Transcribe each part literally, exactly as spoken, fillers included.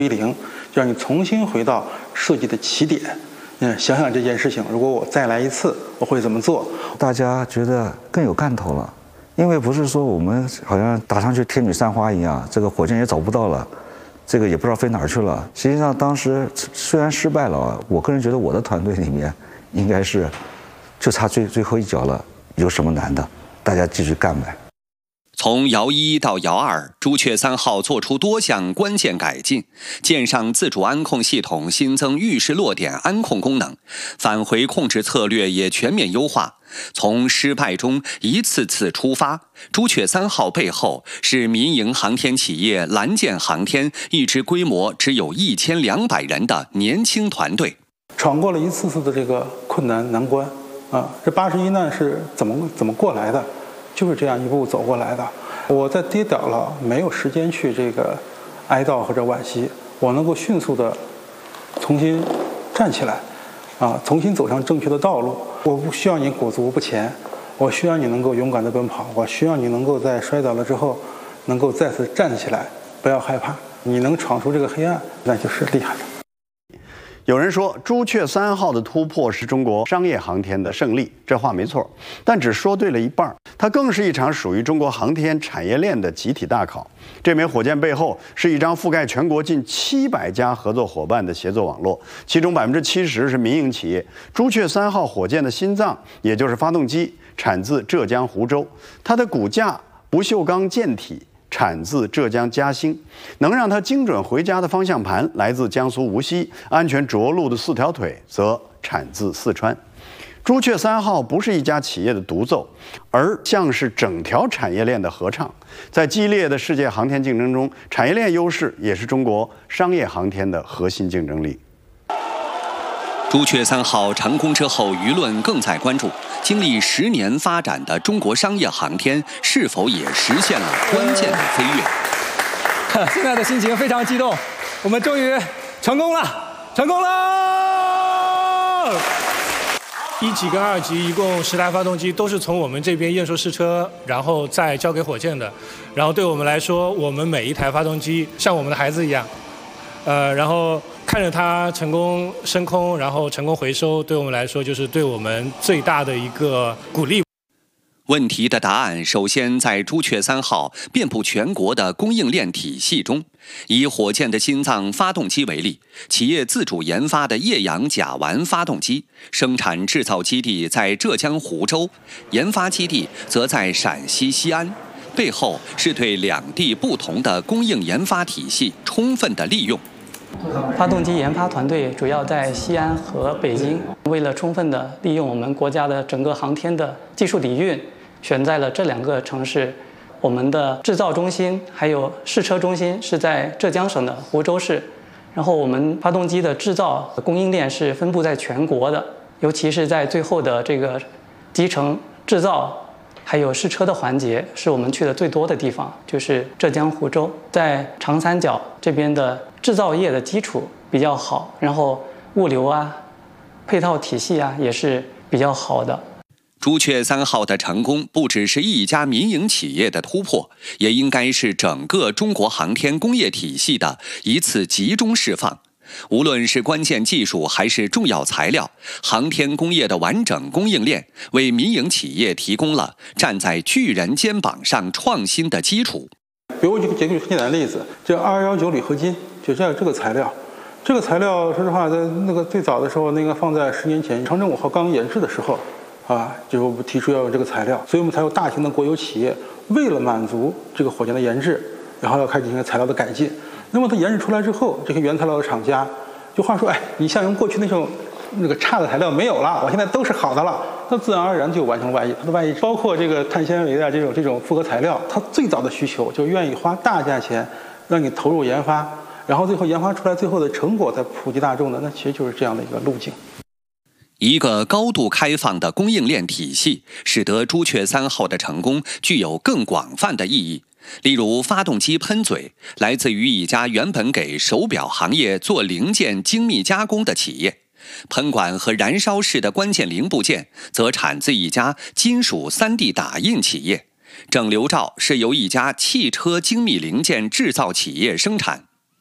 归零，就让你重新回到设计的起点。嗯，想想这件事情，如果我再来一次，我会怎么做？ 大家觉得更有干头了，因为不是说我们好像打上去天女散花一样，这个火箭也找不到了，这个也不知道飞哪儿去了。实际上当时虽然失败了，我个人觉得我的团队里面应该是就差最最后一脚了，有什么难的？大家继续干呗。 从遥一到遥二，朱雀三号做出多项关键改进，舰上自主安控系统新增预示落点安控功能，返回控制策略也全面优化。从失败中一次次出发，朱雀三号背后是民营航天企业蓝箭航天一支规模只有一千两百人的年轻团队， 闯过了一次次的这个困难难关啊！这八十一难是怎么怎么过来的？就是这样一步走过来的。我在跌倒了，没有时间去这个哀悼或者惋惜，我能够迅速的重新站起来，啊，重新走上正确的道路。我不需要你裹足不前，我需要你能够勇敢地奔跑，我需要你能够在摔倒了之后，能够再次站起来，不要害怕。你能闯出这个黑暗，那就是厉害的。 有人说朱雀三号的突破是中国商业航天的胜利，这话没错，但只说对了一半。它更是一场属于中国航天产业链的集体大考。这枚火箭背后是一张覆盖全国近七百家合作伙伴的协作网络，其中百分之七十是民营企业。朱雀三号火箭的心脏，也就是发动机，产自浙江湖州，它的骨架不锈钢舰体产自浙江嘉兴，能让它精准回家的方向盘来自江苏无锡，安全着陆的四条腿则产自四川。朱雀三号不是一家企业的独奏，而像是整条产业链的合唱。在激烈的世界航天竞争中，产业链优势也是中国商业航天的核心竞争力。 朱雀三号成功之后，舆论更在关注经历十年发展的中国商业航天是否也实现了关键的飞跃。 现在的心情非常激动，我们终于成功了，成功了！ 一级跟二级一共十台发动机都是从我们这边验收试车，然后再交给火箭的。然后对我们来说，我们每一台发动机像我们的孩子一样，呃，然后看着它成功升空，然后成功回收，对我们来说就是对我们最大的一个鼓励。 问题的答案首先在朱雀三号遍布全国的供应链体系中。以火箭的心脏发动机为例，企业自主研发的液氧甲烷发动机生产制造基地在浙江湖州，研发基地则在陕西西安，背后是对两地不同的供应研发体系充分的利用。 发动机研发团队主要在西安和北京，为了充分的利用我们国家的整个航天的技术底蕴，选在了这两个城市。我们的制造中心还有试车中心是在浙江省的湖州市，然后我们发动机的制造供应链是分布在全国的，尤其是在最后的这个集成制造还有试车的环节，是我们去的最多的地方，就是浙江湖州。在长三角这边的制造业的基础比较好，然后物流啊、配套体系啊也是比较好的。 朱雀三号的成功不只是一家民营企业的突破，也应该是整个中国航天工业体系的一次集中释放。无论是关键技术还是重要材料，航天工业的完整供应链为民营企业提供了站在巨人肩膀上创新的基础。 比如我举个简单的例子，这二幺九铝合金，就这样这个材料，这个材料说实话，在那个最早的时候，那个放在十年前长征五号刚研制的时候。啊，就是我们提出要有这个材料，所以我们才有大型的国有企业为了满足这个火箭的研制，然后要开始进行材料的改进。那么它研制出来之后，这些原材料的厂家就话说，哎，你像用过去那种那个差的材料没有了，我现在都是好的了，那自然而然就完成了外溢。它的外溢包括这个碳纤维的这种这种复合材料，它最早的需求就愿意花大价钱让你投入研发，然后最后研发出来最后的成果再普及大众的，那其实就是这样的一个路径。 一个高度开放的供应链体系，使得朱雀三号的成功具有更广泛的意义。例如，发动机喷嘴来自于一家原本给手表行业做零件精密加工的企业，喷管和燃烧室的关键零部件则产自一家金属 三 D 打印企业，整流罩是由一家汽车精密零件制造企业生产。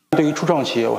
对于初创企业，我